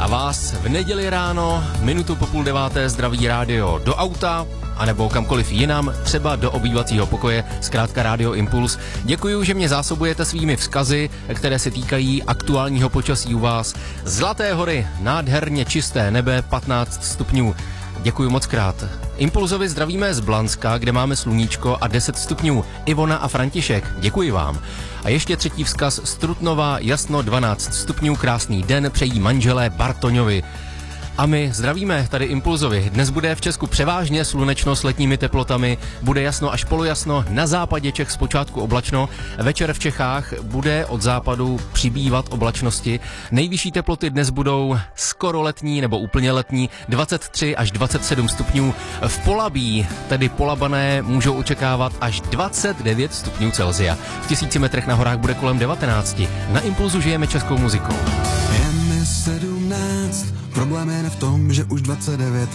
A vás v neděli ráno, minutu po 8:30 zdraví rádio do auta, anebo kamkoliv jinam, třeba do obývacího pokoje, zkrátka Rádio Impuls. Děkuju, že mě zásobujete svými vzkazy, které se týkají aktuálního počasí u vás. Zlaté hory, nádherně čisté nebe, 15 stupňů. Děkuju moc krát. Impulzovi zdravíme z Blanska, kde máme sluníčko a 10 stupňů. Ivona a František, děkuji vám. A ještě třetí vzkaz z Trutnova, jasno 12 stupňů, krásný den, přejí manželé Bartoňovi. A my zdravíme tady Impulzovi. Dnes bude v Česku převážně slunečno s letními teplotami, bude jasno až polojasno, na západě Čech zpočátku oblačno, večer v Čechách bude od západu přibývat oblačnosti. Nejvyšší teploty dnes budou skoro letní nebo úplně letní, 23 až 27 stupňů. V Polabí, tedy Polabané, můžou očekávat až 29 stupňů Celsia. V 1000 metrech na horách bude kolem 19. Na Impulzu žijeme českou muzikou. Je mi 17, problém je v tom, že už 29